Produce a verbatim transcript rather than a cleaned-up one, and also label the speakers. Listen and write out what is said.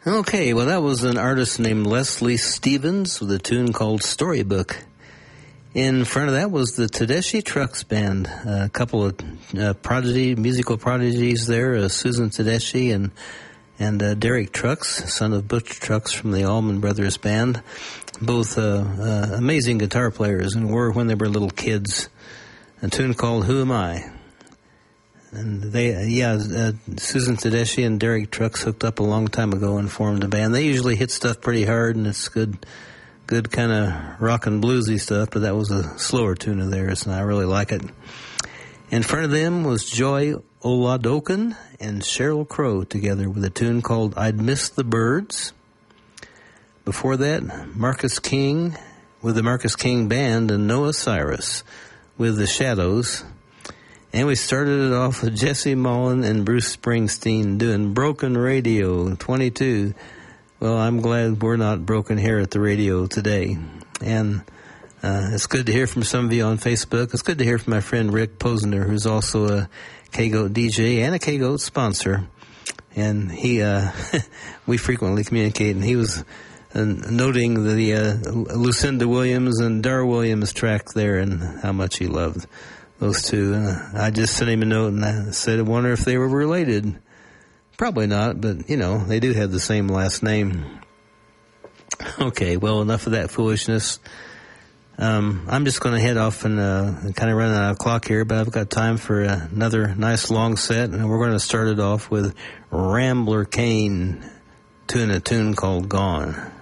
Speaker 1: Okay, well, that was an artist named Leslie Stevens with a tune called Storybook. In front of that was the Tedeschi Trucks Band, a couple of uh, prodigy, musical prodigies there, uh, Susan Tedeschi and and uh, Derek Trucks, son of Butch Trucks from the Allman Brothers Band. Both uh, uh, amazing guitar players, and were when they were little kids. A tune called Who Am I? And they, uh, yeah, uh, Susan Tedeschi and Derek Trucks hooked up a long time ago and formed a band. They usually hit stuff pretty hard, and it's good, good kind of rock and bluesy stuff, but that was a slower tune of theirs, and I really like it. In front of them was Joy Oladokan and Sheryl Crow together with a tune called I'd Miss the Birds. Before that, Marcus King with the Marcus King Band and Noah Cyrus with The Shadows. And we started it off with Jesse Mullen and Bruce Springsteen doing Broken Radio twenty-two. Well, I'm glad we're not broken here at the radio today. And uh, it's good to hear from some of you on Facebook. It's good to hear from my friend Rick Posner, who's also a K-Goat D J and a K-Goat sponsor. And he, uh, we frequently communicate, and he was uh, noting the uh, Lucinda Williams and Dar Williams track there and how much he loved those two. Uh, I just sent him a note and I said, I wonder if they were related. Probably not, but, you know, they do have the same last name. Okay, well, enough of that foolishness. Um, I'm just going to head off and uh, kind of run out of clock here, but I've got time for another nice long set, and we're going to start it off with Rambler Kane doing a tune called Gone.